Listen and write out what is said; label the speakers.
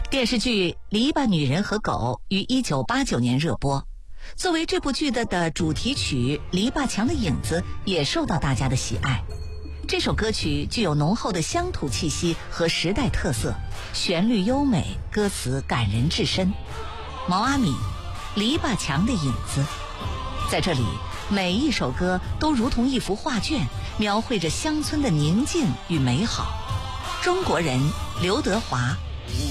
Speaker 1: 电视剧《篱笆女人和狗》于1989年热播，作为这部剧的主题曲《篱笆墙的影子》也受到大家的喜爱。这首歌曲具有浓厚的乡土气息和时代特色，旋律优美，歌词感人至深。毛阿敏，《篱笆墙的影子》。在这里，每一首歌都如同一幅画卷，描绘着乡村的宁静与美好。中国人刘德华。